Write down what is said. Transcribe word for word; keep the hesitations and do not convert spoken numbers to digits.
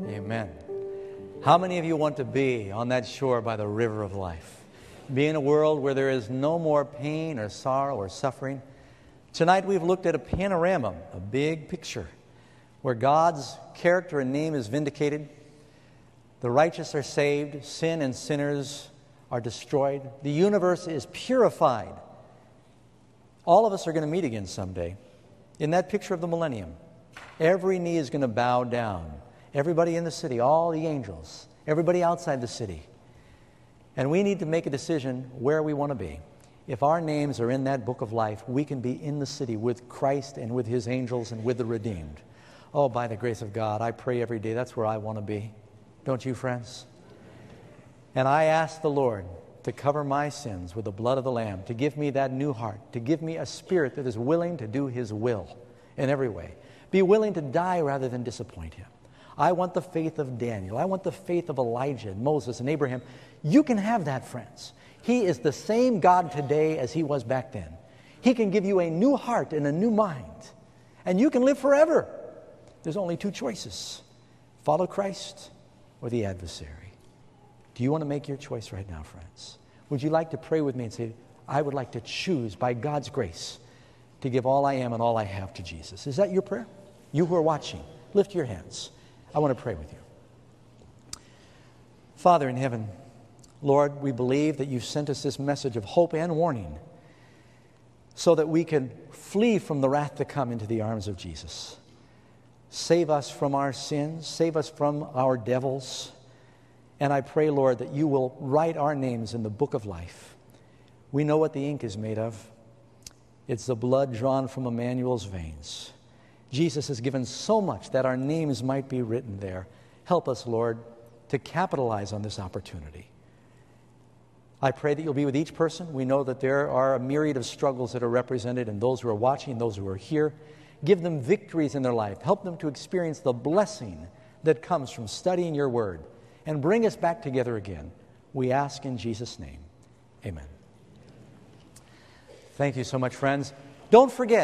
Amen. How many of you want to be on that shore by the river of life? Be in a world where there is no more pain or sorrow or suffering. Tonight we've looked at a panorama, a big picture, where God's character and name is vindicated. The righteous are saved, sin and sinners are destroyed. The universe is purified. All of us are going to meet again someday. In that picture of the millennium, every knee is going to bow down. Everybody in the city, all the angels, everybody outside the city. And we need to make a decision where we want to be. If our names are in that book of life, we can be in the city with Christ and with His angels and with the redeemed. Oh, by the grace of God, I pray every day that's where I want to be. Don't you, friends? And I ask the Lord to cover my sins with the blood of the Lamb, to give me that new heart, to give me a spirit that is willing to do His will in every way. Be willing to die rather than disappoint Him. I want the faith of Daniel. I want the faith of Elijah and Moses and Abraham. You can have that, friends. He is the same God today as He was back then. He can give you a new heart and a new mind. And you can live forever. There's only two choices. Follow Christ or the adversary. Do you want to make your choice right now, friends? Would you like to pray with me and say, I would like to choose by God's grace to give all I am and all I have to Jesus? Is that your prayer? You who are watching, lift your hands. I want to pray with you. Father in heaven, Lord, we believe that you've sent us this message of hope and warning so that we can flee from the wrath to come into the arms of Jesus. Save us from our sins. Save us from our devils. And I pray, Lord, that you will write our names in the book of life. We know what the ink is made of. It's the blood drawn from Emmanuel's veins. Jesus has given so much that our names might be written there. Help us, Lord, to capitalize on this opportunity. I pray that you'll be with each person. We know that there are a myriad of struggles that are represented in those who are watching, those who are here. Give them victories in their life. Help them to experience the blessing that comes from studying your word. And bring us back together again. We ask in Jesus' name. Amen. Thank you so much, friends. Don't forget,